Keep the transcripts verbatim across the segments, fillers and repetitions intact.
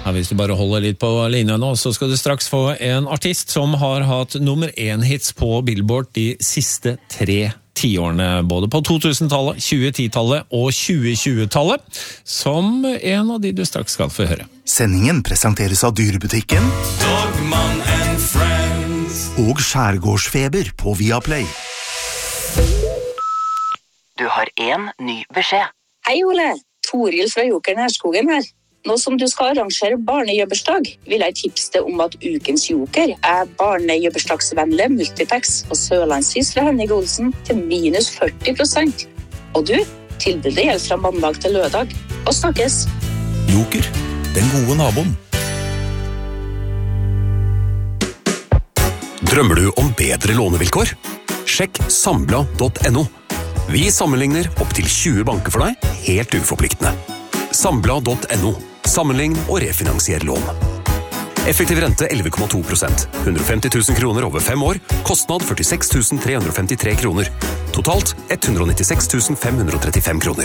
Ja, hvis du bare holder litt på linja nå, så skal du straks få en artist som har hatt nummer én hits på Billboard de siste tre tiårene, både på to tusen-tallet, tjue ti-tallet og tjue tjue-tallet, som en av de du straks skal få høre. Sendingen presenteres av Dyrebutikken Dogman and Friends og Skjærgårdsfeber på Viaplay. Du har en ny beskjed. Hei Ole, Toril fra Joker Nærskogen her. Nå som du skal arrangere barnejøbbersdag, vil jeg tipse deg om at ukens Joker er barnejøbbersdagsvennlige multipacks og sørlandsvis fra Henning Olsen til minus førti prosent. Og du, tilbudet gjelder fra mandag til lørdag. Og snakkes! Joker, den gode naboen. Drømmer du om bedre lånevilkår? Sjekk sambla punktum no. Vi sammenligner opp til tjue banker for deg, helt uforpliktende. Sambla punktum no. Sammenlign og refinansier lån. Effektiv rente elleve komma to prosent. hundre og femti tusen kroner over fem år. Kostnad førtiseks tusen tre hundre og femtitre kroner. Totalt ett hundre og nittiseks tusen fem hundre og trettifem kroner.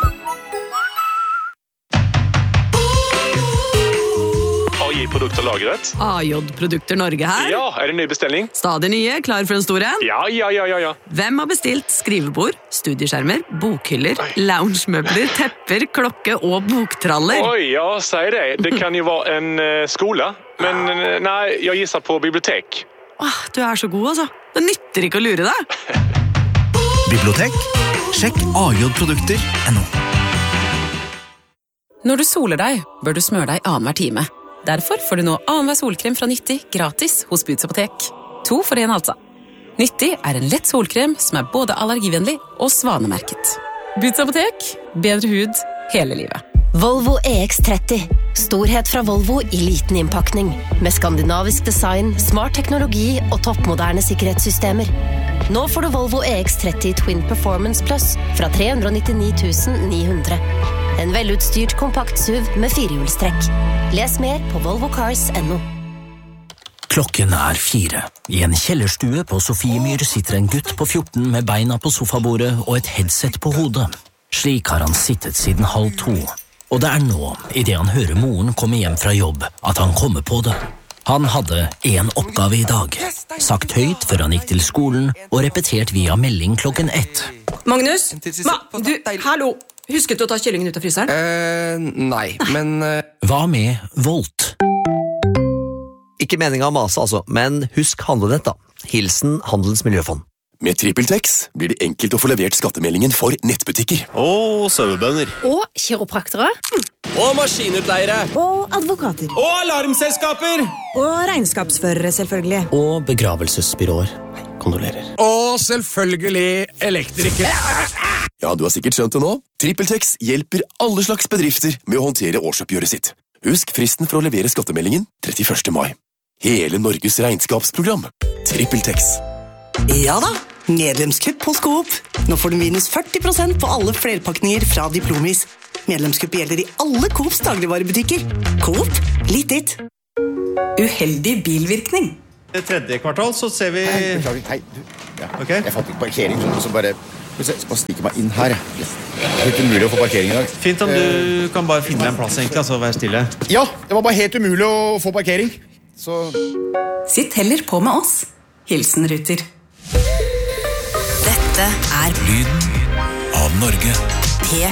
A J-produkter lagret. A J-produkter Norge her. Ja, er det ny bestilling? Stadig nye, klar for en stor en. Ja, ja, ja, ja, ja. Hvem har bestilt skrivebord, studieskjermer, bokhyller, loungemøbler, tepper, klokke og boktraller? Oi, ja, sier det. Det kan jo være en uh, skole, men uh, nei, jeg gisser på bibliotek. Åh, du er så god, altså. Det nytter ikke å lure deg. Bibliotek? Sjekk A J produkter punktum no. Når du soler deg, bør du smøre deg annenhver time. Derfor får du nå annenhver solkrem fra Nyttig gratis hos Boots Apotek. To for en altså. Nyttig er en lett solkrem som er både allergivennlig og svanemerket. Boots Apotek, bedre hud hele livet. Volvo E X tretti. Storhet fra Volvo i liten innpakning. Med skandinavisk design, smart teknologi og toppmoderne sikkerhetssystemer. Nå får du Volvo E X tretti Twin Performance Plus fra tre hundre og nittini tusen ni hundre. En velutstyrt kompakt S U V med firehjulstrekk. Les mer på volvo cars punktum no. Klokken er fire. I en kjellerstue på Sofiemyr sitter en gutt på fjorten med beina på sofabordet og et headset på hodet. Slik har han sittet siden halv to. Og det er nå, i det han hører moren komme hjem fra jobb, at han kommer på det. Han hadde en oppgave i dag. Sagt høyt før han gikk til skolen, og repetert via melding klokken ett. Magnus? Ma, du, hallo! Husket du å ta kyllingen ut av fryseren? Eh, nei, men... Uh... Hva med Volt? Ikke meningen å mase, altså, men husk handlenett da. Hilsen Handelens Miljøfond. Med TrippelTex blir det enkelt å få levert skattemeldingen for nettbutikker. Og sauebønder. Og kiropraktere. Og maskinutleiere. Og advokater. Og alarmselskaper. Og regnskapsførere, selvfølgelig. Og begravelsesbyråer. Kondolerer. Og selvfølgelig elektrikere. Ja, du har sikkert skjønt det nå. TrippelTex hjelper alle slags bedrifter med å håndtere årsoppgjøret sitt. Husk fristen for å levere skattemeldingen trettiførste mai. Hele Norges regnskapsprogram. TrippelTex. Ja da, medlemskupp hos Coop. Nå får du minus førti prosent på alle flerpakninger fra Diplomis. Medlemskupp gjelder i alle Coops dagligvarebutikker. Coop, litt ditt. Uheldig bilvirkning. I tredje kvartal så ser vi... Hei, beklager, hei, du. Ja, okay. Jeg fant ikke parkering, så bare... Jeg skal bare stikke meg inn her. Det er helt umulig å få parkering i dag. Fint om du kan bare finne en plass egentlig, altså være stille. Ja, det var bare helt umulig å få parkering. Så... Sitt heller på med oss. Hilsen Ruter. Dette er Lyden av Norge.